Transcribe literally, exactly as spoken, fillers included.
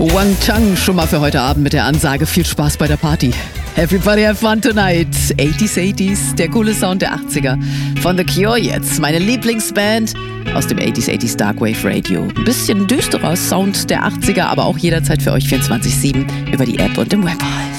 Wang Chang schon mal für heute Abend mit der Ansage, viel Spaß bei der Party. Everybody have fun tonight. achtziger, achtziger, der coole Sound der achtziger. Von The Cure jetzt, meine Lieblingsband aus dem achtziger, achtziger Darkwave Radio. Ein bisschen düsterer Sound der achtziger, aber auch jederzeit für euch vierundzwanzig sieben über die App und im Web.